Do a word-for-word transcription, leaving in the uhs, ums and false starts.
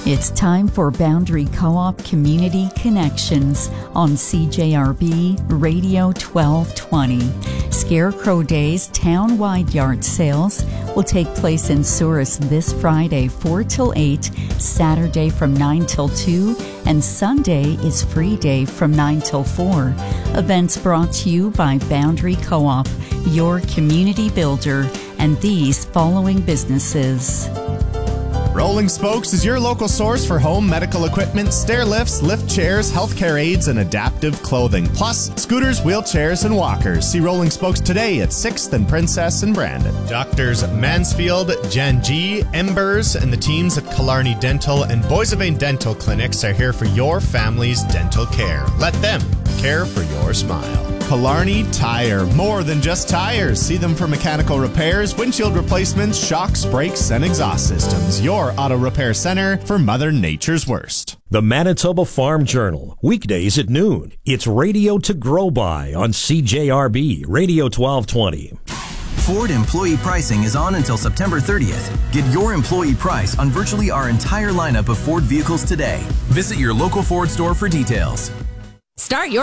It's time for Boundary Co-op Community Connections on C J R B Radio twelve twenty. Scarecrow Days town-wide yard sales will take place in Souris this Friday four till eight, Saturday from nine till two, and Sunday is free day from nine till four. Events brought to you by Boundary Co-op, your community builder, and these following businesses. Rolling Spokes is your local source for home medical equipment, stair lifts, lift chairs, healthcare aids, and adaptive clothing. Plus, scooters, wheelchairs, and walkers. See Rolling Spokes today at sixth and Princess in Brandon. Doctors Mansfield, Jan G, Embers, and the teams at Killarney Dental and Boissevain Dental Clinics are here for your family's dental care. Let them care for your smile. Killarney Tire, more than just tires. See them for mechanical repairs, windshield replacements, shocks, brakes, and exhaust systems. Your auto repair center for Mother Nature's worst. The Manitoba Farm Journal, weekdays at noon. It's radio to grow by on C J R B Radio twelve twenty. Ford employee pricing is on until September thirtieth. Get your employee price on virtually our entire lineup of Ford vehicles today. Visit your local Ford store for details. Start your